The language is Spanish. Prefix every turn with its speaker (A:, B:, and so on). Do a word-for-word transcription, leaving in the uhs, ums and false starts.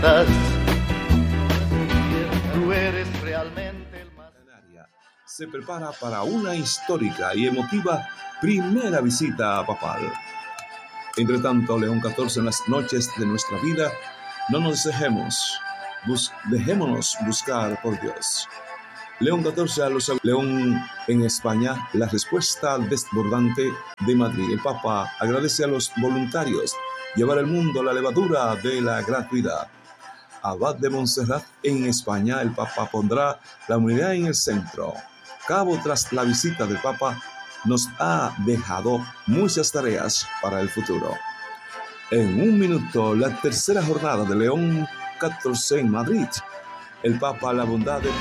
A: Tú eres realmente el más...
B: Se prepara para una histórica y emotiva primera visita papal. Entre tanto, León catorce, en las noches de nuestra vida, no nos dejemos, bus- dejémonos buscar por Dios. León catorce a los León en España, la respuesta desbordante de Madrid. El Papa agradece a los voluntarios llevar al mundo la levadura de la gratuidad. Abad de Montserrat en España, el Papa pondrá la unidad en el centro. Cabo, tras la visita del Papa, nos ha dejado muchas tareas para el futuro. En un minuto, la tercera jornada de León catorce en Madrid. El Papa, la bondad de